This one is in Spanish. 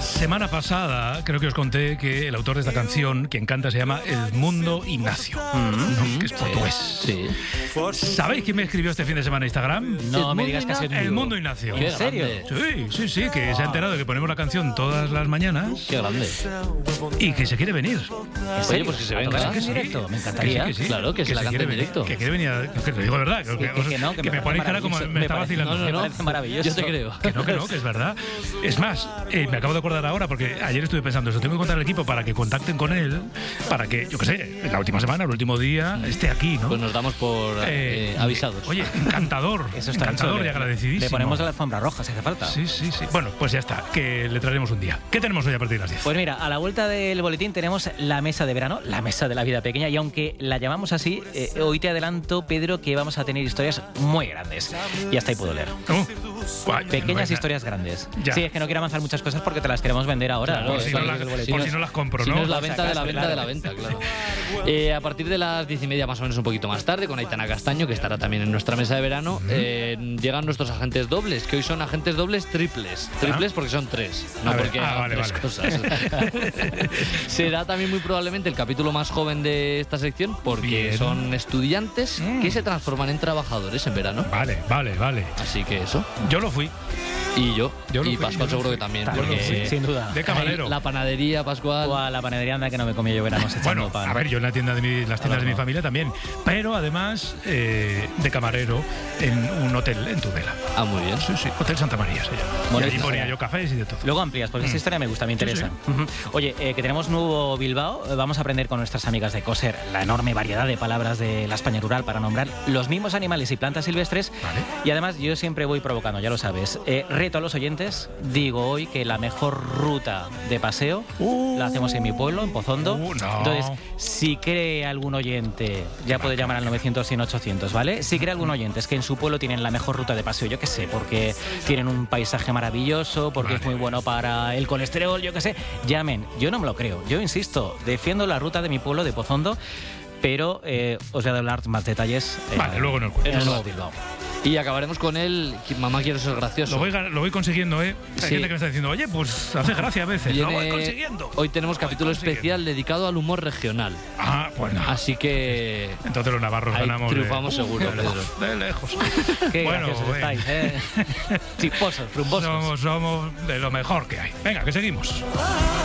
semana pasada creo que os conté que el autor de esta canción, quien canta, se llama Edmundo Ignacio, ¿no? Que es portugués. Sí. ¿Sabéis quién me escribió este fin de semana en Instagram? No me digas que ha sido Edmundo Ignacio. ¿En serio? Sí, que se ha enterado de que ponemos la canción todas las mañanas. Qué grande. Y que se quiere venir. Oye, pues que se venga. ¿En directo? Me encantaría. Claro, que se la cante en directo. Que quiere venir que lo digo de verdad. Que me ponéis cara como me está vacilando. Me parece maravilloso. Yo te creo. Que no, que es verdad. Es más, me acabo de acordar ahora, porque ayer estuve pensando eso. Tengo que contar al equipo para que contacten con él, para que, yo qué sé, en la última semana, el último día, esté aquí, ¿no? Pues nos damos por avisados. Oye, encantador. Eso está encantador hecho, y agradecidísimo. Le ponemos la alfombra roja si hace falta. Sí. Bueno, pues ya está, que le traeremos un día. ¿Qué tenemos hoy a partir de las 10? Pues mira, a la vuelta del boletín tenemos la mesa de verano, la mesa de la vida pequeña, y aunque la llamamos así, hoy te adelanto, Pedro, que vamos a tener historias muy grandes. Y hasta ahí puedo leer. Pequeñas historias grandes. Ya. Sí, es que no quiero avanzar muchas cosas porque te las queremos vender ahora. Claro, Por si no las compro, Si ¿no? no es la venta de la Claro. venta de la venta, claro. A partir de las 10:30, más o menos un poquito más tarde, con Aitana Castaño, que estará también en nuestra mesa de verano, llegan nuestros agentes dobles, que hoy son agentes dobles triples. Triples porque son tres, no porque hagan tres cosas. Será también muy probablemente el capítulo más joven de esta sección, porque son estudiantes que se transforman en trabajadores en verano. Vale. Así que eso. Yo lo fui. Y yo lo y fui, Pascual seguro que también. Claro, Porque sin duda. De camarero. la panadería, Pascual. O a la panadería anda que no me comía yo veramos echando Bueno, pan. a ver, yo en la tienda de las tiendas de mi familia también, pero además de camarero en un hotel en Tudela. Ah, muy bien. Sí, Hotel Santa María se llama. Y Bonito. allí ponía yo cafés y de todo. Luego amplías, porque esa historia me gusta, me interesa. Ujú. Oye, que tenemos nuevo Bilbao, vamos a aprender con nuestras amigas de Coser la enorme variedad de palabras de la España rural para nombrar los mismos animales y plantas silvestres. Vale. Y además yo siempre voy provocando, ya lo sabes. Reto a los oyentes, digo hoy que la mejor ruta de paseo la hacemos en mi pueblo, en Pozondo. No. Entonces, si cree algún oyente, ya puede llamar al 900 100 800, ¿vale? Si cree algún oyente es que en su pueblo tienen la mejor ruta de paseo, yo qué sé, porque tienen un paisaje maravilloso, porque es muy bueno para el colesterol, yo qué sé, llamen. Yo no me lo creo, yo insisto, defiendo la ruta de mi pueblo de Pozondo, pero os voy a dar más detalles Vale, luego nos cuentas. en el nuevo Bilbao. Y acabaremos con él. Mamá, quiero ser gracioso. Lo voy consiguiendo, ¿eh? Hay Sí. gente que me está diciendo, oye, pues hace gracia a veces. Lo voy consiguiendo. Hoy tenemos capítulo especial dedicado al humor regional. Ah, pues nada. Así que Entonces los navarros ahí ganamos. triunfamos seguro, de lejos, de lejos. Qué Bueno, graciosos estáis, Chisposos, rumbosos. somos de lo mejor que hay. Venga, que seguimos.